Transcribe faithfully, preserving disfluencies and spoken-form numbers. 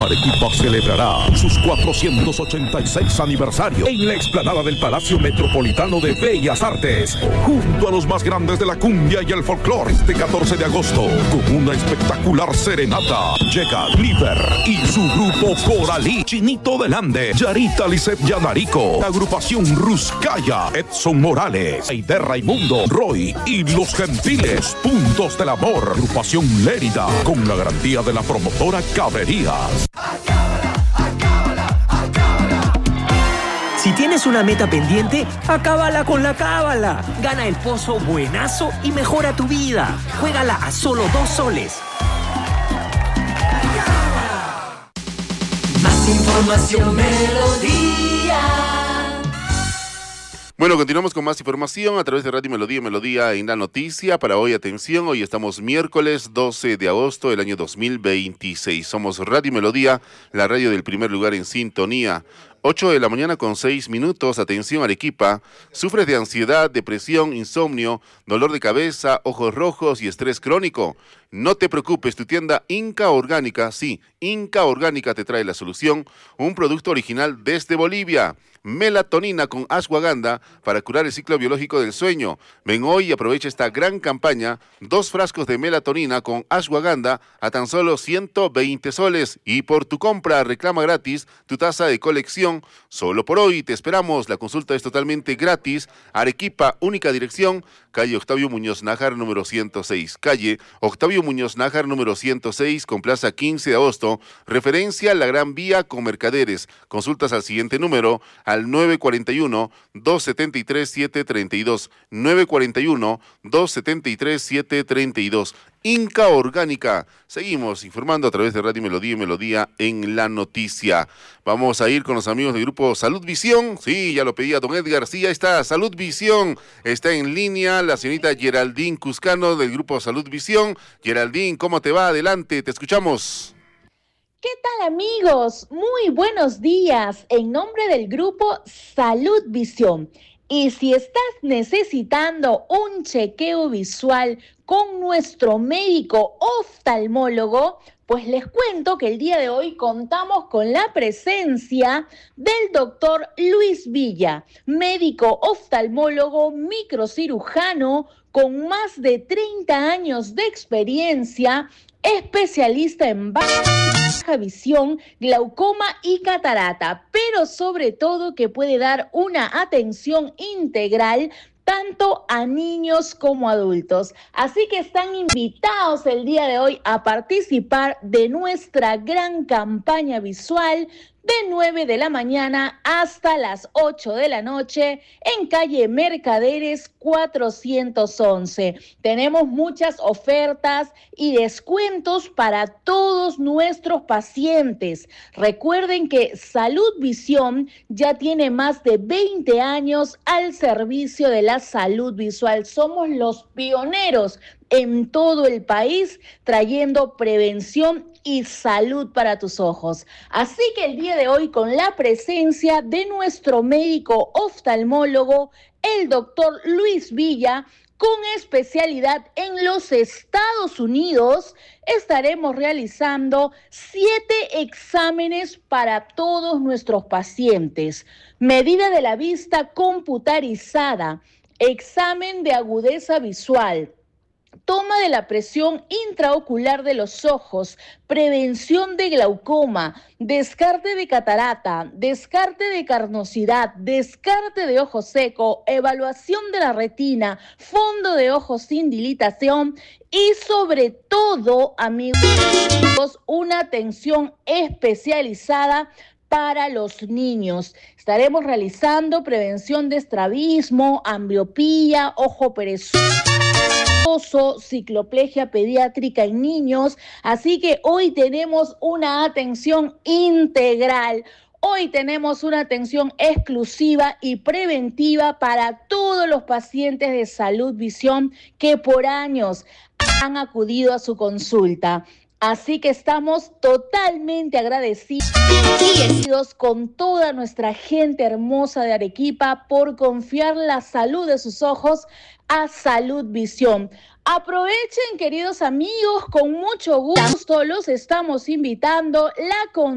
Arequipa celebrará sus cuatrocientos ochenta y seis aniversario en la explanada del Palacio Metropolitano de Bellas Artes, junto a los más grandes de la cumbia y el folclore. Este catorce de agosto, con una espectacular serenata, llega Glitter y su grupo Coralí, Chinito del Ande, Yarita Lisset Yanarico, agrupación Ruscaya, Edson Morales, Aide Raimundo, Roy y Los Gentiles, Puntos del Amor, agrupación Lérida, con la garantía de la promotora Cabrerías. Acábala, acábala, acábala. Si tienes una meta pendiente, acábala con la cábala. Gana el pozo buenazo y mejora tu vida. Juégala a solo dos soles. Más información, Melodía. Bueno, continuamos con más información a través de Radio Melodía, Melodía en la noticia. Para hoy, atención, hoy estamos miércoles doce de agosto del año dos mil veintiséis. Somos Radio Melodía, la radio del primer lugar en sintonía. ocho de la mañana con seis minutos, atención Arequipa, sufres de ansiedad, depresión, insomnio, dolor de cabeza, ojos rojos y estrés crónico. No te preocupes, tu tienda Inca Orgánica, sí, Inca Orgánica te trae la solución, un producto original desde Bolivia. Melatonina con ashwagandha para curar el ciclo biológico del sueño. Ven hoy y aprovecha esta gran campaña, dos frascos de melatonina con ashwagandha a tan solo ciento veinte soles y por tu compra reclama gratis tu taza de colección. Solo por hoy te esperamos, la consulta es totalmente gratis. Arequipa, única dirección, calle Octavio Muñoz Nájar número ciento seis, calle Octavio Muñoz Nájar número ciento seis con plaza quince de agosto, referencia a la Gran Vía con Mercaderes. Consultas al siguiente número, al nueve cuatro uno, dos siete tres, siete tres dos, nueve cuatro uno, dos siete tres, siete tres dos. Inca Orgánica. Seguimos informando a través de Radio Melodía y Melodía en la noticia. Vamos a ir con los amigos del grupo Salud Visión. Sí, ya lo pedía don Edgar. Sí, ya está, Salud Visión. Está en línea la señorita Geraldine Cuscano del grupo Salud Visión. Geraldine, ¿cómo te va? Adelante, te escuchamos. ¿Qué tal, amigos? Muy buenos días. En nombre del grupo Salud Visión. Y si estás necesitando un chequeo visual con nuestro médico oftalmólogo, pues les cuento que el día de hoy contamos con la presencia del doctor Luis Villa, médico oftalmólogo microcirujano con más de treinta años de experiencia, especialista en baja visión, glaucoma y catarata, pero sobre todo que puede dar una atención integral tanto a niños como adultos. Así que están invitados el día de hoy a participar de nuestra gran campaña visual de nueve de la mañana hasta las ocho de la noche en calle Mercaderes cuatrocientos once. Tenemos muchas ofertas y descuentos para todos nuestros pacientes. Recuerden que Salud Visión ya tiene más de veinte años al servicio de la salud visual. Somos los pioneros en todo el país trayendo prevención y salud para tus ojos. Así que el día de hoy, con la presencia de nuestro médico oftalmólogo, el doctor Luis Villa, con especialidad en los Estados Unidos, estaremos realizando siete exámenes para todos nuestros pacientes. Medida de la vista computarizada, examen de agudeza visual, toma de la presión intraocular de los ojos, prevención de glaucoma, descarte de catarata, descarte de carnosidad, descarte de ojo seco, evaluación de la retina, fondo de ojos sin dilatación y sobre todo, amigos, una atención especializada para los niños. Estaremos realizando prevención de estrabismo, ambliopía, ojo perezoso, cicloplegia pediátrica en niños, así que hoy tenemos una atención integral. Hoy tenemos una atención exclusiva y preventiva para todos los pacientes de Salud Visión que por años han acudido a su consulta. Así que estamos totalmente agradecidos con toda nuestra gente hermosa de Arequipa por confiar la salud de sus ojos a Salud Visión. Aprovechen, queridos amigos, con mucho gusto los estamos invitando. La con